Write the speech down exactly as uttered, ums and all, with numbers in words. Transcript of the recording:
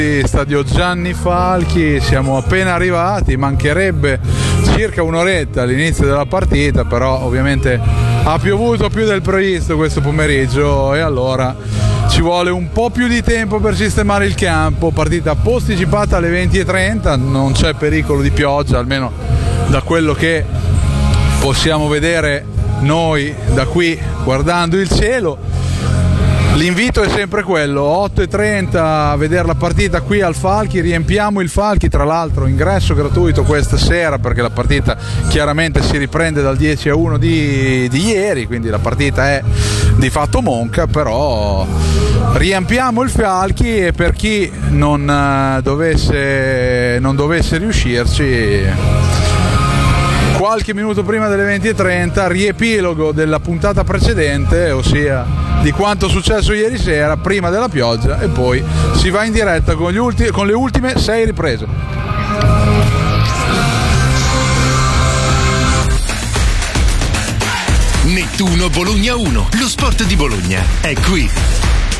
Stadio Gianni Falchi, siamo appena arrivati, mancherebbe circa un'oretta all'inizio della partita, però ovviamente ha piovuto più del previsto questo pomeriggio e allora ci vuole un po' più di tempo per sistemare il campo. Partita posticipata alle venti e trenta, non c'è pericolo di pioggia, almeno da quello che possiamo vedere noi da qui guardando il cielo. L'invito è sempre quello, otto e trenta a vedere la partita qui al Falchi, riempiamo il Falchi, tra l'altro ingresso gratuito questa sera perché la partita chiaramente si riprende dal dieci a uno di, di ieri, quindi la partita è di fatto monca, però riempiamo il Falchi e per chi non dovesse, non dovesse riuscirci, qualche minuto prima delle venti e trenta, riepilogo della puntata precedente, ossia di quanto successo ieri sera prima della pioggia, e poi si va in diretta con, gli ulti- con le ultime sei riprese. Nettuno Bologna uno, lo sport di Bologna è qui.